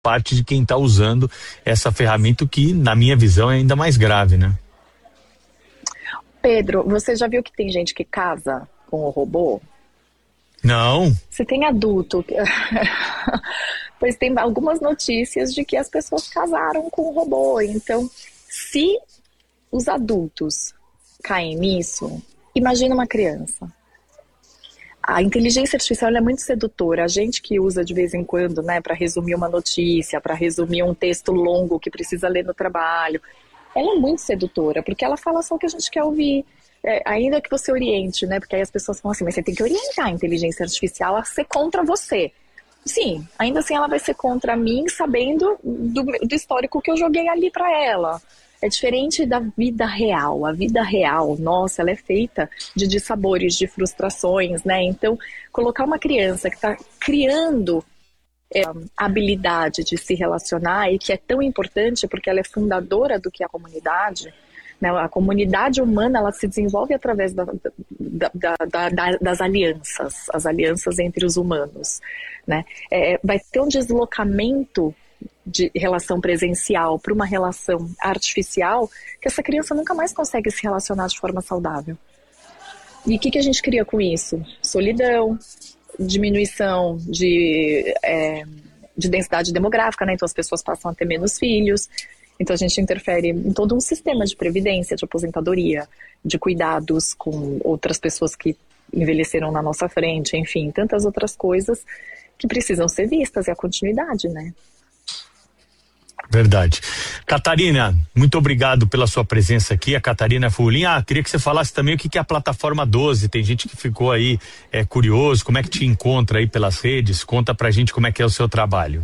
parte de quem está usando essa ferramenta, que na minha visão é ainda mais grave, né? Pedro, você já viu que tem gente que casa com o robô? Não. Se tem adulto, pois tem algumas notícias de que as pessoas casaram com o robô. Então, se os adultos caem nisso, imagina uma criança. A inteligência artificial é muito sedutora. A gente que usa de vez em quando, né, para resumir uma notícia, para resumir um texto longo que precisa ler no trabalho, ela é muito sedutora, porque ela fala só o que a gente quer ouvir. Ainda que você oriente, né? Porque aí as pessoas falam assim, mas você tem que orientar a inteligência artificial a ser contra você. Sim, ainda assim ela vai ser contra mim, sabendo do histórico que eu joguei ali para ela. É diferente da vida real. A vida real, nossa, ela é feita de dissabores, de frustrações, né? Então, colocar uma criança que está criando a habilidade de se relacionar, e que é tão importante porque ela é fundadora do que é a comunidade, né? A comunidade humana, ela se desenvolve através das alianças, as alianças entre os humanos, né? Vai ter um deslocamento de relação presencial para uma relação artificial que essa criança nunca mais consegue se relacionar de forma saudável. E o que a gente cria com isso? Solidão, diminuição de densidade demográfica, né? Então as pessoas passam a ter menos filhos. Então a gente interfere em todo um sistema de previdência, de aposentadoria, de cuidados com outras pessoas que envelheceram na nossa frente, enfim, tantas outras coisas que precisam ser vistas, e a continuidade, né? Verdade. Catarina, muito obrigado pela sua presença aqui. A Catarina Fulin. Queria que você falasse também o que é a plataforma 12. Tem gente que ficou aí curioso, como é que te encontra aí pelas redes? Conta pra gente como é que é o seu trabalho.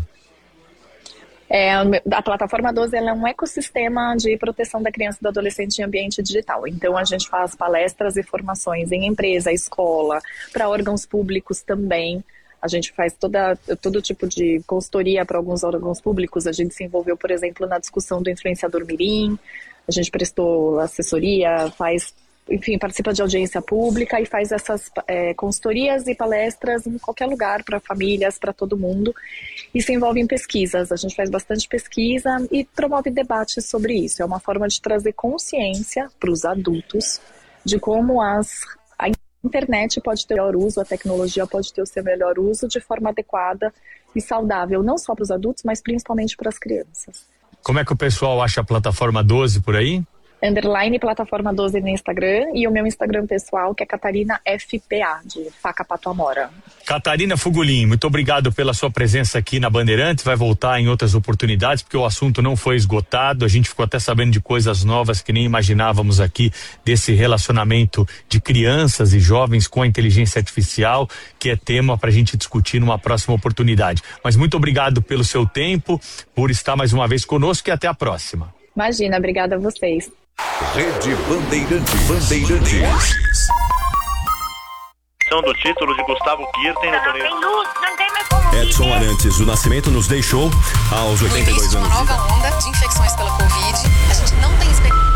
A plataforma 12, ela é um ecossistema de proteção da criança e do adolescente em ambiente digital. Então a gente faz palestras e formações em empresa, escola, para órgãos públicos também. A gente faz todo tipo de consultoria para alguns órgãos públicos. A gente se envolveu, por exemplo, na discussão do influenciador mirim. A gente prestou assessoria, participa de audiência pública e faz essas consultorias e palestras em qualquer lugar, para famílias, para todo mundo. E se envolve em pesquisas. A gente faz bastante pesquisa e promove debates sobre isso. É uma forma de trazer consciência para os adultos de como a internet pode ter o melhor uso, a tecnologia pode ter o seu melhor uso de forma adequada e saudável, não só para os adultos, mas principalmente para as crianças. Como é que o pessoal acha a plataforma 12 por aí? _ plataforma 12 no Instagram, e o meu Instagram pessoal, que é Catarina FPA, de Faca Pato Amora. Catarina Fugulin, muito obrigado pela sua presença aqui na Bandeirantes. Vai voltar em outras oportunidades, porque o assunto não foi esgotado. A gente ficou até sabendo de coisas novas que nem imaginávamos aqui, desse relacionamento de crianças e jovens com a inteligência artificial, que é tema pra gente discutir numa próxima oportunidade. Mas muito obrigado pelo seu tempo, por estar mais uma vez conosco, e até a próxima. Imagina, obrigada a vocês. Rede Bandeirantes. São do título de Gustavo Kirten no torneio. Edson Arantes do Nascimento nos deixou aos 82 anos. Uma nova onda de infecções pela Covid. A gente não tem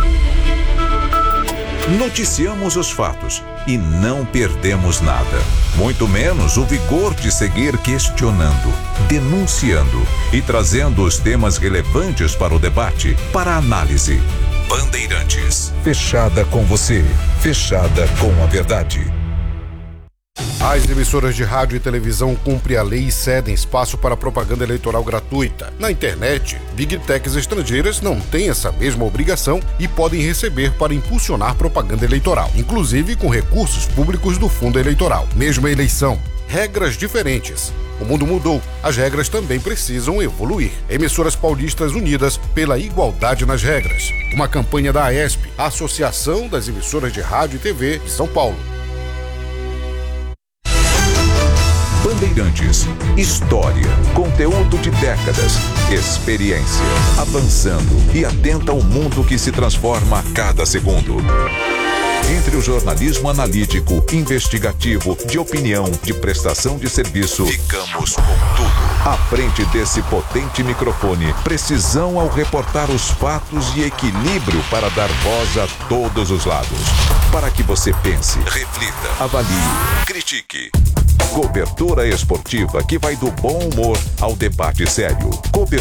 Noticiamos os fatos e não perdemos nada. Muito menos o vigor de seguir questionando, denunciando e trazendo os temas relevantes para o debate, para a análise. Bandeirantes. Fechada com você. Fechada com a verdade. As emissoras de rádio e televisão cumprem a lei e cedem espaço para propaganda eleitoral gratuita. Na internet, Big Techs estrangeiras não têm essa mesma obrigação e podem receber para impulsionar propaganda eleitoral, inclusive com recursos públicos do fundo eleitoral. Mesma eleição, regras diferentes. O mundo mudou, as regras também precisam evoluir. Emissoras paulistas unidas pela igualdade nas regras. Uma campanha da AESP, a Associação das Emissoras de Rádio e TV de São Paulo. Bandeirantes. História, conteúdo de décadas, experiência, avançando e atenta ao mundo que se transforma a cada segundo. Entre o jornalismo analítico, investigativo, de opinião, de prestação de serviço, ficamos com tudo. À frente desse potente microfone, precisão ao reportar os fatos e equilíbrio para dar voz a todos os lados. Para que você pense, reflita, avalie, critique. Cobertura esportiva que vai do bom humor ao debate sério.